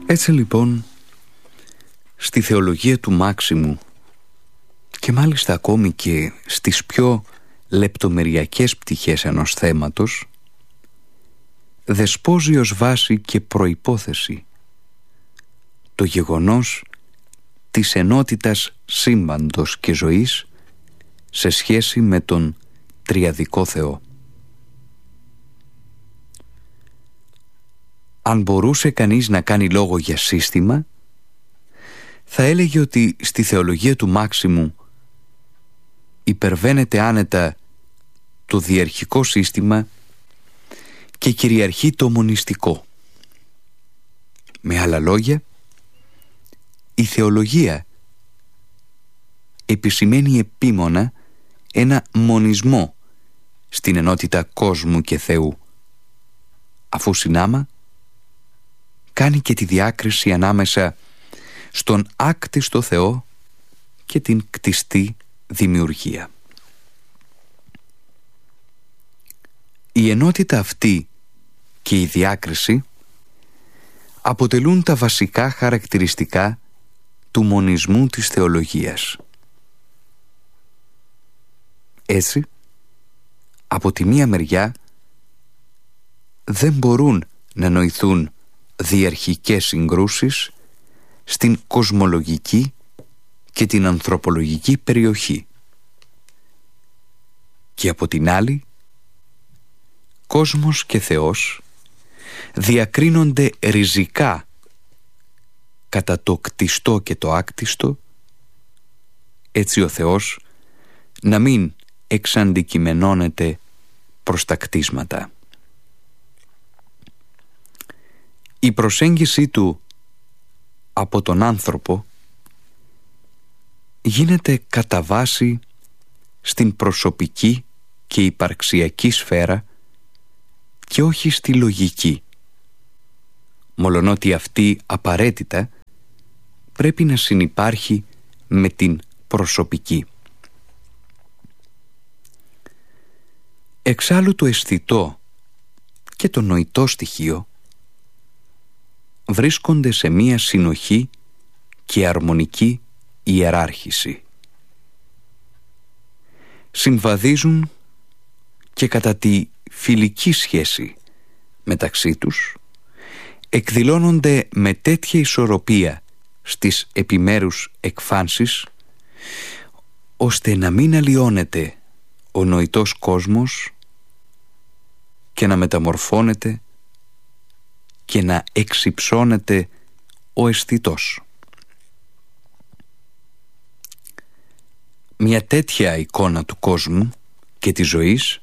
Έτσι λοιπόν, στη θεολογία του Μάξιμου και μάλιστα ακόμη και στις πιο λεπτομεριακές πτυχές ενός θέματος, δεσπόζει ως βάση και προϋπόθεση το γεγονός της ενότητας σύμπαντος και ζωής σε σχέση με τον τριαδικό Θεό. Αν μπορούσε κανείς να κάνει λόγο για σύστημα, θα έλεγε ότι στη θεολογία του Μάξιμου υπερβαίνεται άνετα το διαρχικό σύστημα και κυριαρχεί το μονιστικό. Με άλλα λόγια, η θεολογία επισημαίνει επίμονα ένα μονισμό στην ενότητα κόσμου και Θεού, αφού συνάμα κάνει και τη διάκριση ανάμεσα στον άκτιστο Θεό και την κτιστή δημιουργία. Η ενότητα αυτή και η διάκριση αποτελούν τα βασικά χαρακτηριστικά του μονισμού της θεολογίας. Έτσι, από τη μία μεριά δεν μπορούν να νοηθούν διαρχικές συγκρούσεις στην κοσμολογική και την ανθρωπολογική περιοχή, και από την άλλη κόσμος και Θεός διακρίνονται ριζικά κατά το κτιστό και το άκτιστο, έτσι ο Θεός να μην εξαντικειμενώνεται προς τα κτίσματα. Η προσέγγιση του από τον άνθρωπο γίνεται κατά βάση στην προσωπική και υπαρξιακή σφαίρα και όχι στη λογική, μολονότι αυτή απαραίτητα πρέπει να συνυπάρχει με την προσωπική. Εξάλλου το αισθητό και το νοητό στοιχείο βρίσκονται σε μία συνοχή και αρμονική ιεράρχηση. Συμβαδίζουν και κατά τη φιλική σχέση μεταξύ τους εκδηλώνονται με τέτοια ισορροπία στις επιμέρους εκφάνσεις, ώστε να μην αλλοιώνεται ο νοητός κόσμος και να μεταμορφώνεται και να εξυψώνεται ο αισθητός. Μια τέτοια εικόνα του κόσμου και της ζωής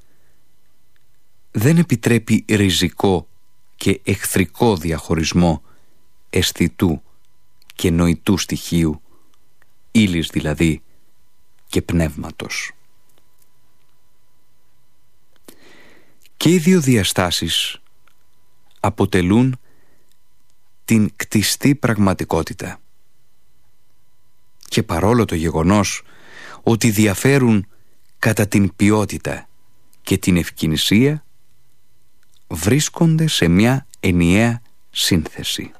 δεν επιτρέπει ριζικό και εχθρικό διαχωρισμό αισθητού και νοητού στοιχείου, ύλης δηλαδή και πνεύματος. Και οι δύο διαστάσεις αποτελούν την κτιστή πραγματικότητα. Και παρόλο το γεγονός ότι διαφέρουν κατά την ποιότητα και την ευκαινησία, βρίσκονται σε μια ενιαία σύνθεση.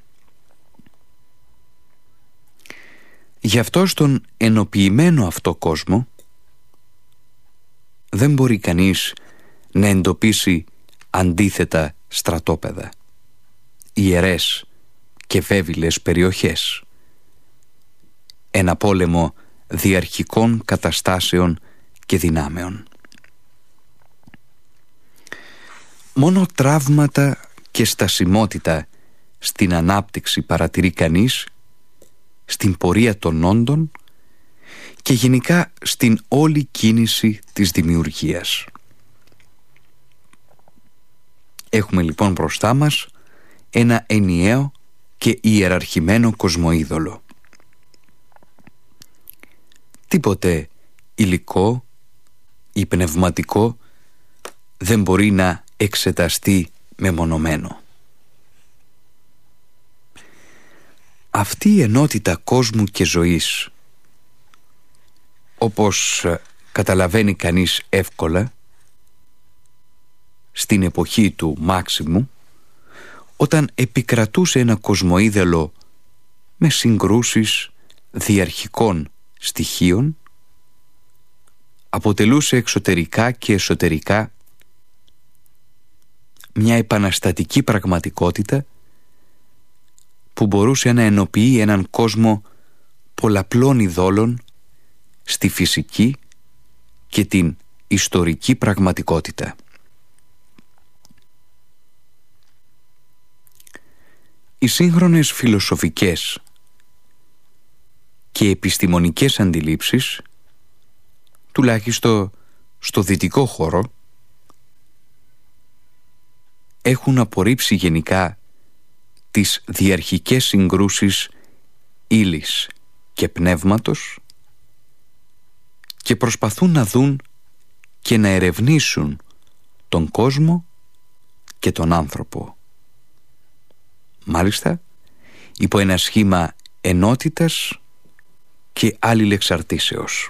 Γι' αυτό στον ενοποιημένο αυτό κόσμο δεν μπορεί κανείς να εντοπίσει αντίθετα στρατόπεδα, ιερές και βέβηλες περιοχές, ένα πόλεμο διαρχικών καταστάσεων και δυνάμεων. Μόνο τραύματα και στασιμότητα στην ανάπτυξη παρατηρεί κανείς, στην πορεία των όντων και γενικά στην όλη κίνηση της δημιουργίας. Έχουμε λοιπόν μπροστά μας ένα ενιαίο και ιεραρχημένο κοσμοείδωλο. Τίποτε υλικό ή πνευματικό δεν μπορεί να εξεταστεί μεμονωμένο. Αυτή η ενότητα κόσμου και ζωής, όπως καταλαβαίνει κανείς εύκολα, στην εποχή του Μάξιμου όταν επικρατούσε ένα κοσμοίδελο με συγκρούσεις διαρχικών στοιχείων, αποτελούσε εξωτερικά και εσωτερικά μια επαναστατική πραγματικότητα που μπορούσε να ενοποιεί έναν κόσμο πολλαπλών ειδόλων στη φυσική και την ιστορική πραγματικότητα. Οι σύγχρονες φιλοσοφικές και επιστημονικές αντιλήψεις, τουλάχιστον στο δυτικό χώρο, έχουν απορρίψει γενικά τις διαρχικές συγκρούσεις ύλης και πνεύματος και προσπαθούν να δουν και να ερευνήσουν τον κόσμο και τον άνθρωπο. Μάλιστα, υπό ένα σχήμα ενότητας και αλληλεξαρτήσεως.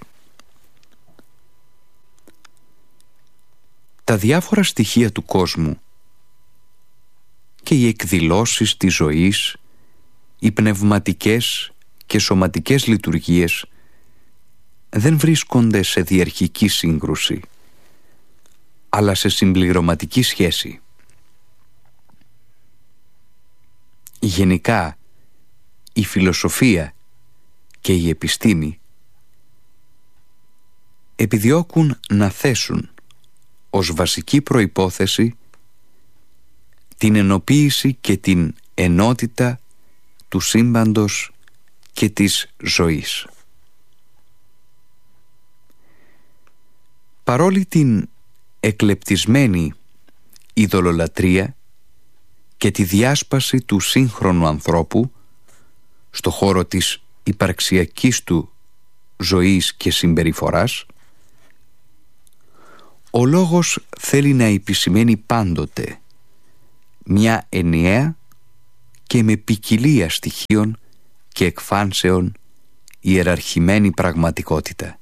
Τα διάφορα στοιχεία του κόσμου και οι εκδηλώσεις της ζωής, οι πνευματικές και σωματικές λειτουργίες δεν βρίσκονται σε διαρχική σύγκρουση, αλλά σε συμπληρωματική σχέση. Γενικά, η φιλοσοφία και η επιστήμη επιδιώκουν να θέσουν ως βασική προϋπόθεση την ενοποίηση και την ενότητα του σύμπαντος και της ζωής. Παρόλη την εκλεπτισμένη ειδωλολατρία και τη διάσπαση του σύγχρονου ανθρώπου στο χώρο της υπαρξιακής του ζωής και συμπεριφοράς, ο λόγος θέλει να επισημαίνει πάντοτε μια ενιαία και με ποικιλία στοιχείων και εκφάνσεων ιεραρχημένη πραγματικότητα.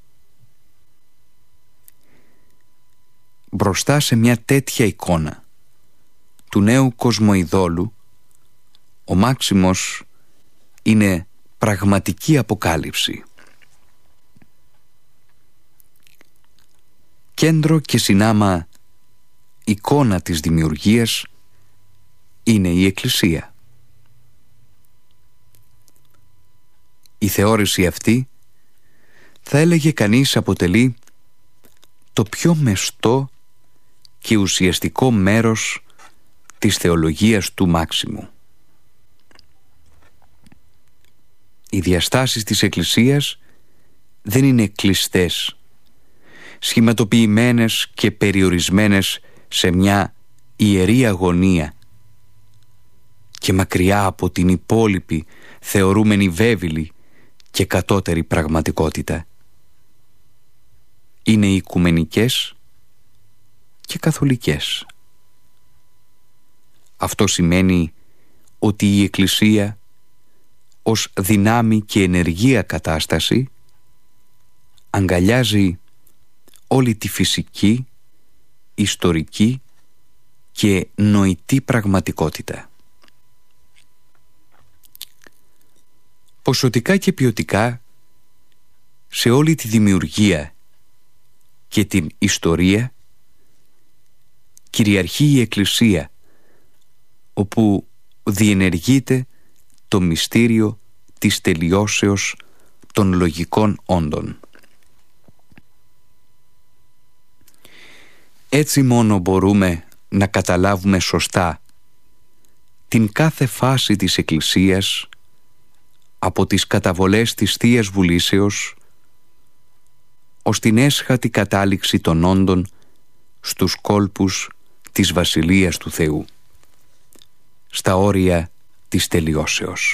Μπροστά σε μια τέτοια εικόνα του νέου κοσμοειδόλου, ο Μάξιμος είναι πραγματική αποκάλυψη. Κέντρο και συνάμα εικόνα της δημιουργίας είναι η Εκκλησία. Η θεώρηση αυτή, θα έλεγε κανείς, αποτελεί το πιο μεστό και ουσιαστικό μέρος της θεολογίας του Μάξιμου. Οι διαστάσεις της Εκκλησίας δεν είναι κλειστές, σχηματοποιημένες και περιορισμένες σε μια ιερή αγωνία και μακριά από την υπόλοιπη θεωρούμενη βέβηλη και κατώτερη πραγματικότητα. Είναι οικουμενικές και καθολικές. Αυτό σημαίνει ότι η Εκκλησία ως δυνάμει και ενεργεία κατάσταση αγκαλιάζει όλη τη φυσική, ιστορική και νοητή πραγματικότητα. Ποσοτικά και ποιοτικά, σε όλη τη δημιουργία και την ιστορία κυριαρχεί η Εκκλησία, όπου διενεργείται το μυστήριο της τελειώσεως των λογικών όντων. Έτσι μόνο μπορούμε να καταλάβουμε σωστά την κάθε φάση της Εκκλησίας, από τις καταβολές της Θείας Βουλήσεως ως την έσχατη κατάληξη των όντων στους κόλπους της Βασιλείας του Θεού, στα όρια της τελειώσεως.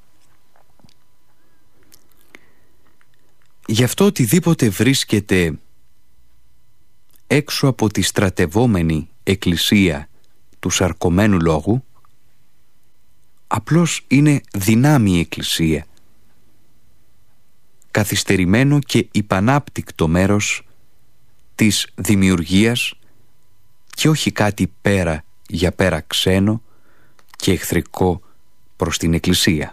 Γι' αυτό οτιδήποτε βρίσκεται έξω από τη στρατευόμενη εκκλησία του σαρκωμένου λόγου απλώς είναι δυνάμει εκκλησία, καθυστερημένο και υπανάπτυκτο μέρος της δημιουργίας και όχι κάτι πέρα για πέρα ξένο και εχθρικό προς την Εκκλησία.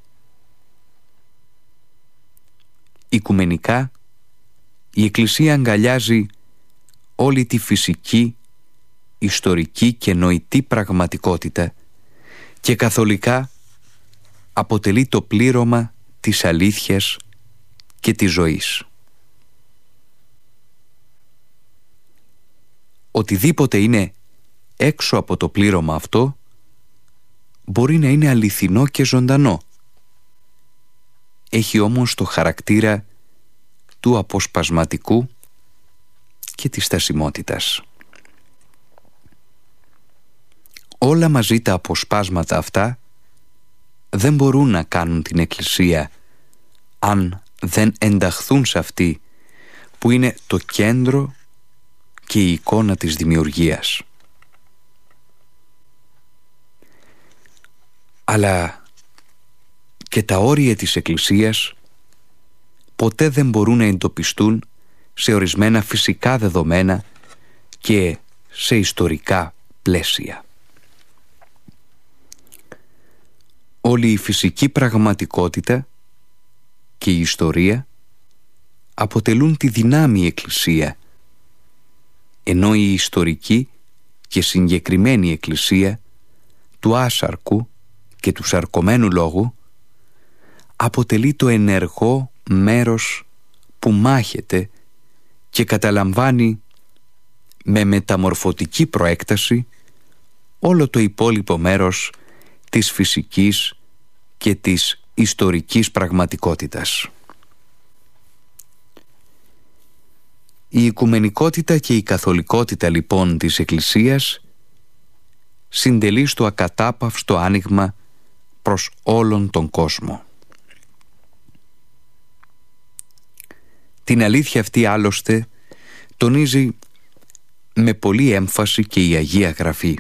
Οικουμενικά, η Εκκλησία αγκαλιάζει όλη τη φυσική, ιστορική και νοητή πραγματικότητα και καθολικά αποτελεί το πλήρωμα της αλήθειας και της ζωής. Οτιδήποτε είναι έξω από το πλήρωμα αυτό μπορεί να είναι αληθινό και ζωντανό. Έχει όμως το χαρακτήρα του αποσπασματικού και της στασιμότητας. Όλα μαζί τα αποσπάσματα αυτά δεν μπορούν να κάνουν την Εκκλησία αν δεν ενταχθούν σε αυτή που είναι το κέντρο και η εικόνα της δημιουργίας. Αλλά και τα όρια της Εκκλησίας ποτέ δεν μπορούν να εντοπιστούν σε ορισμένα φυσικά δεδομένα και σε ιστορικά πλαίσια. Όλη η φυσική πραγματικότητα και η ιστορία αποτελούν τη δυνάμει Εκκλησία, ενώ η ιστορική και συγκεκριμένη Εκκλησία του άσαρκου και του σαρκωμένου λόγου αποτελεί το ενεργό μέρος που μάχεται και καταλαμβάνει με μεταμορφωτική προέκταση όλο το υπόλοιπο μέρος της φυσικής και της ιστορικής πραγματικότητας. Η οικουμενικότητα και η καθολικότητα λοιπόν της Εκκλησίας συντελεί στο ακατάπαυστο άνοιγμα προς όλον τον κόσμο. Την αλήθεια αυτή άλλωστε τονίζει με πολλή έμφαση και η Αγία Γραφή.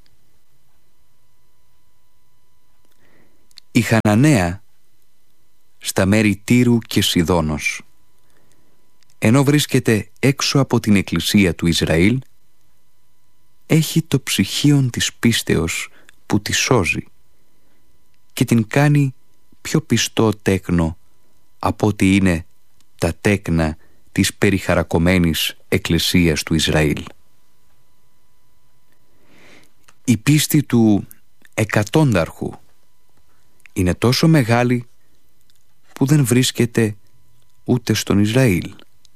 Η Χαναναία στα μέρη Τύρου και Σιδώνος, ενώ βρίσκεται έξω από την Εκκλησία του Ισραήλ, έχει το ψυχίον της πίστεως που τη σώζει και την κάνει πιο πιστό τέκνο από ό,τι είναι τα τέκνα της περιχαρακωμένης Εκκλησίας του Ισραήλ. Η πίστη του εκατόνταρχου είναι τόσο μεγάλη που δεν βρίσκεται ούτε στον Ισραήλ.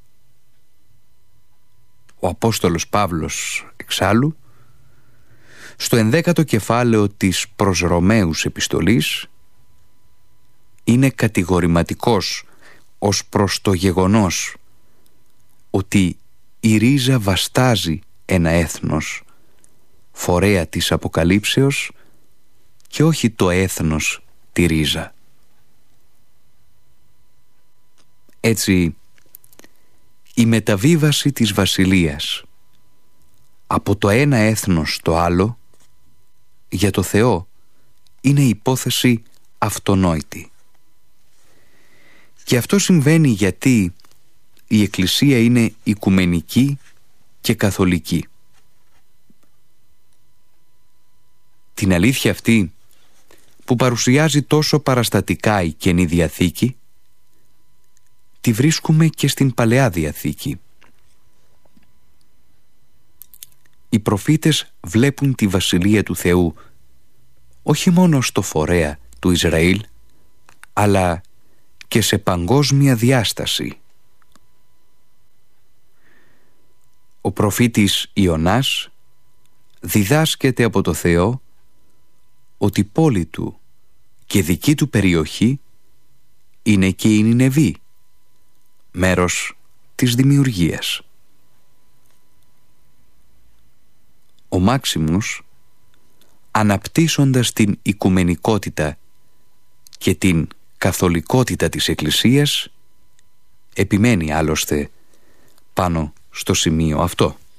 Ο Απόστολος Παύλος εξάλλου στο 11ο κεφάλαιο της προς Ρωμαίους επιστολής είναι κατηγορηματικός ως προς το γεγονός ότι η ρίζα βαστάζει ένα έθνος, φορέα της Αποκαλύψεως, και όχι το έθνος τη ρίζα. Έτσι, η μεταβίβαση της βασιλείας από το ένα έθνος στο άλλο για το Θεό είναι υπόθεση αυτονόητη. Και αυτό συμβαίνει γιατί η Εκκλησία είναι οικουμενική και καθολική. Την αλήθεια αυτή που παρουσιάζει τόσο παραστατικά η Καινή Διαθήκη τη βρίσκουμε και στην Παλαιά Διαθήκη. Οι προφήτες βλέπουν τη Βασιλεία του Θεού όχι μόνο στο φορέα του Ισραήλ, αλλά και σε παγκόσμια διάσταση. Ο προφήτης Ιωνάς διδάσκεται από το Θεό ότι η πόλη του και δική του περιοχή είναι και η Νινεβή, μέρος της δημιουργίας. Ο Μάξιμους, αναπτύσσοντας την οικουμενικότητα και την καθολικότητα της Εκκλησίας, επιμένει άλλωστε πάνω στο σημείο αυτό.